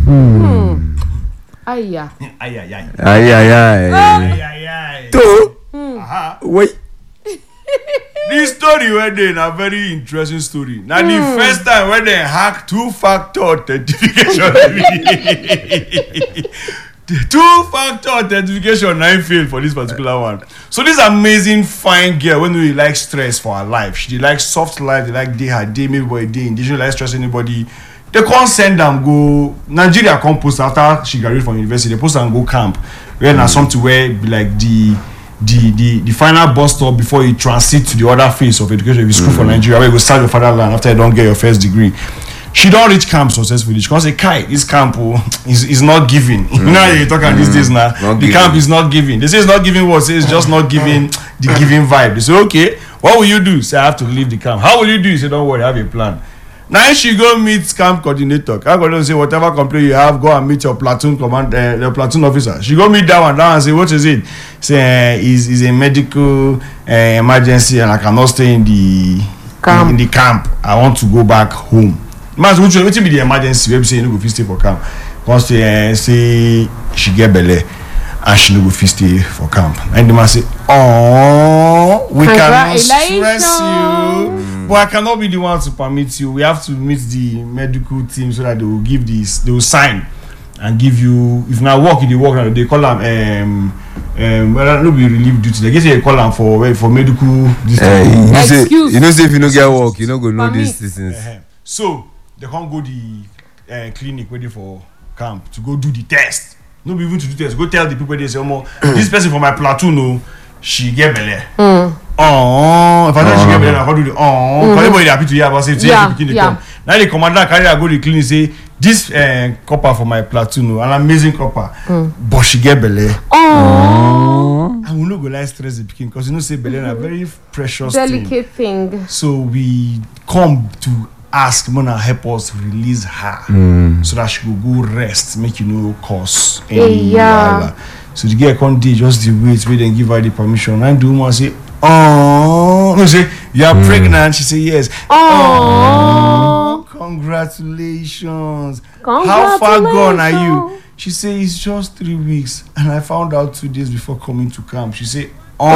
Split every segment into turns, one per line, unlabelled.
Aya.
Wait.
This story where they a very interesting story. Now the first time when they hack two-factor authentication. The two-factor authentication I failed for this particular one. So this amazing fine girl, when we like stress for her life, she like soft life, they like day her day, maybe by day, they don't like stress anybody. They can't send them go Nigeria come post after she graduated from university. They post and go camp. Where now something where be like the final bus stop before you transit to the other phase of education. If you school for Nigeria, where you start your fatherland after you don't get your first degree. She don't reach camp successfully. She can't say, Kai, this camp is not giving. You know how you're talking these days now. The camp is not giving. They say it's not giving what? Say it's just not giving the giving vibe. They say, okay, what will you do? Say, I have to leave the camp. How will you do? You say, don't worry, I have a plan. Now she go meet camp coordinator. Camp coordinator say, whatever complaint you have, go and meet your platoon the platoon officer. She go meet that one and say, what is it? Say, is a medical emergency and I cannot stay in the camp. I want to go back home. Man, which will be the emergency? We say you no go fit stay for camp. Once say she get belly and she no go fit stay for camp. And the man say, "Oh, we cannot stress you, but I cannot be the one to permit you. We have to meet the medical team so that they will give this. They will sign and give you. If now work, they work. They call them well, no be relief duty. They get say they call them for medical.
You know, say if you no get work, you no go know these things.
So they can't go the clinic waiting for camp to go do the test. No be even to do test. Go tell the people they say, this person for my platoon, no, she get belly. If I know she get belly, I can do the because everybody happy to hear about safety. Now the commander carry her go to the clinic say this copper for my platoon, no, an amazing copper, but she get belly. And we no go like stress the pikin because you know say belly na very precious
delicate thing.
So we come to ask Mona help us release her so that she will go rest, make you no cause any So the girl can't do just the wait, then give her the permission. And the woman say, oh, no, say you are pregnant. She say yes. Oh, congratulations. How far gone are you? She say it's just 3 weeks, and I found out 2 days before coming to camp. She say,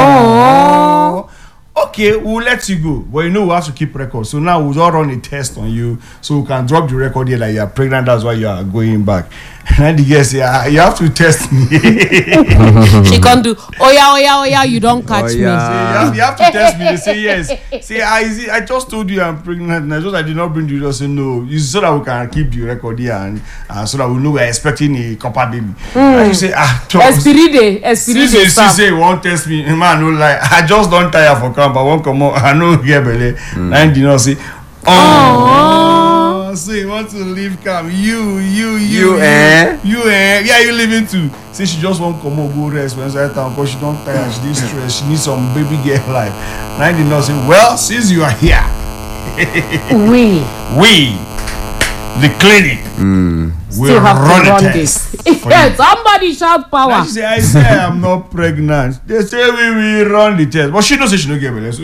oh. Okay, we'll let you go, but you know we have to keep records. So now we'll all run a test on you, so we can drop the record here like you are pregnant. That's why you are going back. And the girl say, you have to test me.
She can't do. Oh yeah, you don't catch me.
Say, you have to test me. They say yes. Say I just told you I'm pregnant. And I did not bring you. Just say no. It's so that we can keep the record here and so that we know we're expecting a copper baby. And you say
Espiride.
She say you won't test me. Man, no lie. I just don't tire for camp. I won't come out. I know get belly. And you know say, so you want to leave camp? You, yeah, you leaving too. Say she just won't come out, go rest when inside town because she don't tire, she needs stress, she needs some baby girl life. And I did not say, well, since you are here,
we,
the clinic, will run the test.
Yeah, somebody shout power.
I say I'm not pregnant. They say we will run the test, but she don't say she don't get belly. So